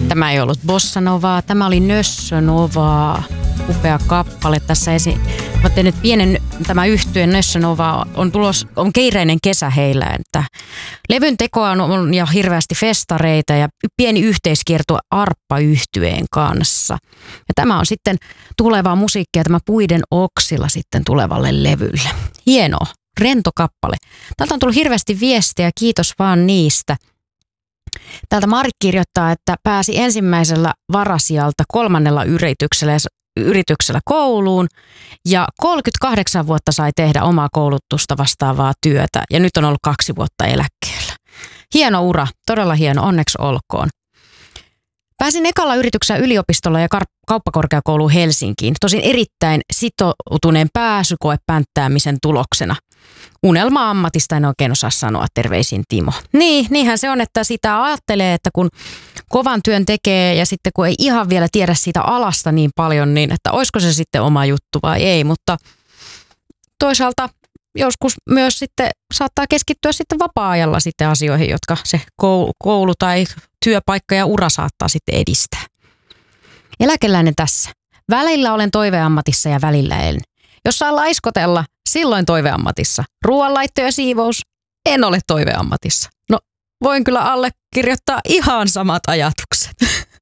Tämä ei ollut Bossa Novaa, tämä oli Nössö Novaa. Upea kappale tässä Mä tein nyt pienen tämä yhtyeen Nössö Novaa on kiireinen kesä heillä, että levyn tekoa on ja hirveästi festareita ja pieni yhteiskierto Arppa-yhtyeen kanssa. Ja tämä on sitten tulevaa musiikkia, tämä Puiden oksilla sitten tulevalle levylle. Hienoa, rento kappale. Täältä on tullut hirveästi viestejä, kiitos vaan niistä. Täältä Marit kirjoittaa, että pääsi ensimmäisellä varasijalta 3. yrityksellä kouluun ja 38 vuotta sai tehdä omaa koulutusta vastaavaa työtä ja nyt on ollut 2 vuotta eläkkeellä. Hieno ura, todella hieno, onneksi olkoon. Pääsin ekalla yrityksellä yliopistolla ja kauppakorkeakouluun Helsinkiin, tosin erittäin sitoutuneen pääsykoepänttäämisen tuloksena. Unelma-ammatista en oikein osaa sanoa, terveisin Timo. Niinhän se on, että sitä ajattelee, että kun kovan työn tekee ja sitten kun ei ihan vielä tiedä siitä alasta niin paljon, niin että olisiko se sitten oma juttu vai ei, mutta toisaalta joskus myös sitten saattaa keskittyä sitten vapaa-ajalla sitten asioihin, jotka se koulu tai työpaikka ja ura saattaa sitten edistää. Eläkeläinen tässä. Välillä olen toiveammatissa ja välillä en. Jos saa laiskotella, silloin toiveammatissa. Ruoanlaitto ja siivous, en ole toiveammatissa. No, voin kyllä allekirjoittaa ihan samat ajatukset.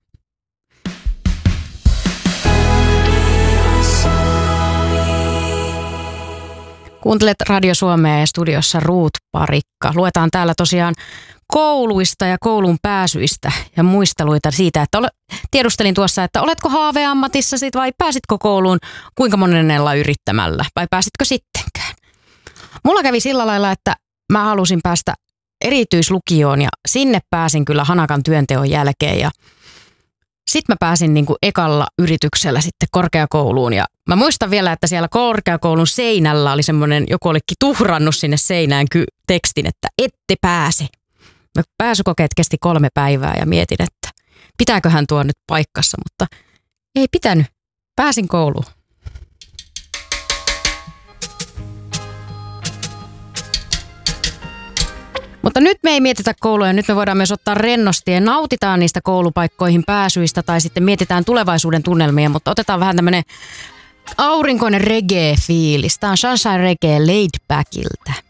Kuuntelet Radio Suomea ja studiossa Ruut Parikka. Luetaan täällä tosiaan kouluista ja koulun pääsyistä ja muisteluita siitä, että tiedustelin tuossa, että oletko haaveammatissa vai pääsitkö kouluun kuinka monella yrittämällä vai pääsitkö sittenkään. Mulla kävi sillä lailla, että mä halusin päästä erityislukioon ja sinne pääsin kyllä hanakan työnteon jälkeen ja sitten mä pääsin niin kuin ekalla yrityksellä sitten korkeakouluun ja mä muistan vielä, että siellä korkeakoulun seinällä oli semmoinen, joku olikin tuhrannut sinne seinään tekstin, että ette pääse. Pääsykokeet kesti 3 päivää ja mietin, että pitääköhän tuo nyt paikkassa, mutta ei pitänyt. Pääsin kouluun. Mutta nyt me ei mietitä kouluja, nyt me voidaan myös ottaa rennosti ja nautitaan niistä koulupaikkoihin pääsyistä tai sitten mietitään tulevaisuuden tunnelmia, mutta otetaan vähän tämmöinen aurinkoinen reggae-fiilis. Tämä on Sunshine Reggae Laid Backiltä.